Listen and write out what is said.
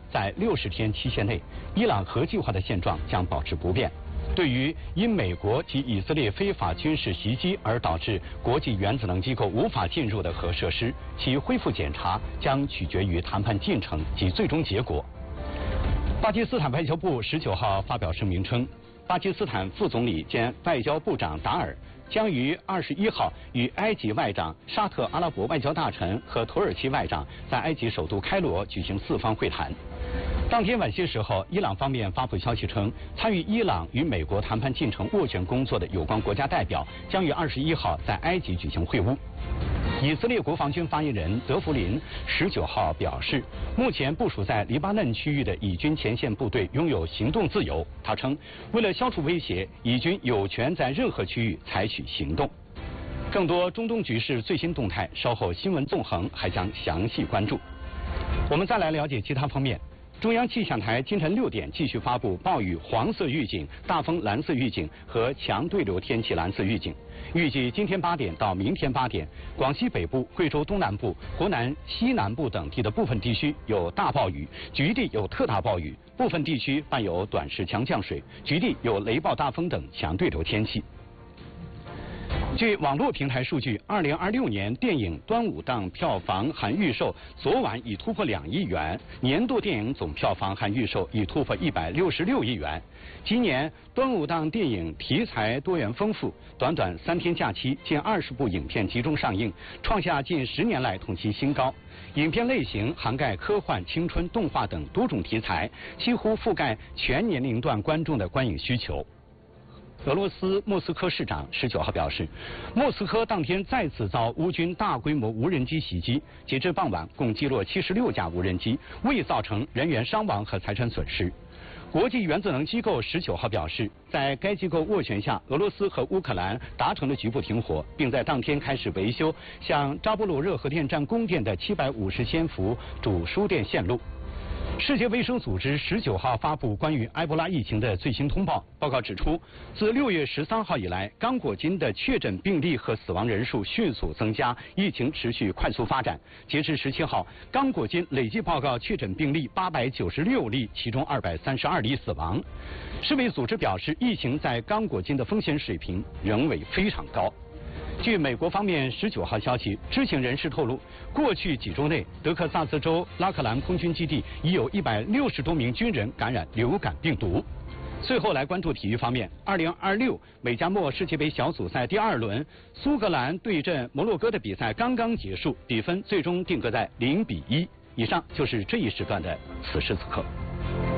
在60天期限内，伊朗核计划的现状将保持不变。对于因美国及以色列非法军事袭击而导致国际原子能机构无法进入的核设施，其恢复检查将取决于谈判进程及最终结果。巴基斯坦外交部19号发表声明称，巴基斯坦副总理兼外交部长达尔将于21号与埃及外长、沙特阿拉伯外交大臣和土耳其外长在埃及首都开罗举行4方会谈。当天晚些时候，伊朗方面发布消息称，参与伊朗与美国谈判进程斡旋工作的有关国家代表将于21号在埃及举行会晤。以色列国防军发言人德弗林19号表示，目前部署在黎巴嫩区域的以军前线部队拥有行动自由。他称，为了消除威胁，以军有权在任何区域采取行动。更多中东局势最新动态，稍后新闻纵横还将详细关注。我们再来了解其他方面。中央气象台今晨6点继续发布暴雨黄色预警、大风蓝色预警和强对流天气蓝色预警。预计今天8点到明天8点，广西北部、贵州东南部、湖南西南部等地的部分地区有大暴雨，局地有特大暴雨，部分地区伴有短时强降水，局地有雷暴大风等强对流天气。据网络平台数据，2026年电影端午档票房含预售昨晚已突破2亿元，年度电影总票房含预售已突破166亿元。今年端午档电影题材多元丰富，短短3天假期，近20部影片集中上映，创下近10年来同期新高。影片类型涵盖科幻、青春、动画等多种题材，几乎覆盖全年龄段观众的观影需求。俄罗斯莫斯科市长19号表示，莫斯科当天再次遭乌军大规模无人机袭击，截至傍晚共击落76架无人机，未造成人员伤亡和财产损失。国际原子能机构19号表示，在该机构斡旋下，俄罗斯和乌克兰达成了局部停火，并在当天开始维修向扎波罗热核电站供电的750千伏主输电线路。世界卫生组织19号发布关于埃博拉疫情的最新通报。报告指出，自6月13号以来，刚果金的确诊病例和死亡人数迅速增加，疫情持续快速发展。截至17号，刚果金累计报告确诊病例896例，其中232例死亡。世卫组织表示，疫情在刚果金的风险水平仍为非常高。据美国方面19号消息，知情人士透露，过去几周内，德克萨斯州拉克兰空军基地已有160多名军人感染流感病毒。最后来关注体育方面，2026美加墨世界杯小组赛第2轮，苏格兰对阵摩洛哥的比赛刚刚结束，比分最终定格在0-1。以上就是这一时段的此时此刻。